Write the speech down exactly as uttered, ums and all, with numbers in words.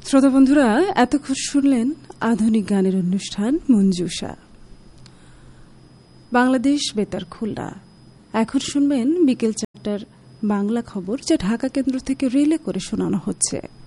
শ্রোতা বন্ধুরা, এতক্ষণ শুনলেন আধুনিক গানের অনুষ্ঠান মঞ্জুষা, বাংলাদেশ বেতার খুলনা। এখন শুনবেন বিকেল চারটার বাংলা খবর, যা ঢাকা কেন্দ্র থেকে রিলে করে শোনানো হচ্ছে।